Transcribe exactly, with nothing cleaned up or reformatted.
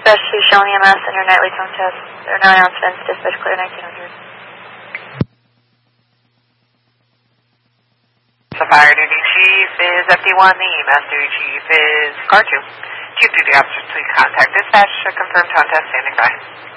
Dispatch two, showing E M S in your nightly tone test. There are no announcements. Dispatch clear nineteen hundred. The fire duty chief is F D one, the E M S duty chief is car two. Chief duty officers, please contact dispatch to confirm tone test standing by.